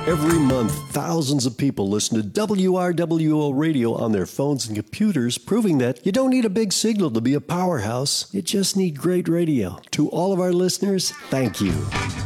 Every month, thousands of people listen to WRWO radio on their phones and computers, proving that you don't need a big signal to be a powerhouse. You just need great radio. To all of our listeners, thank you.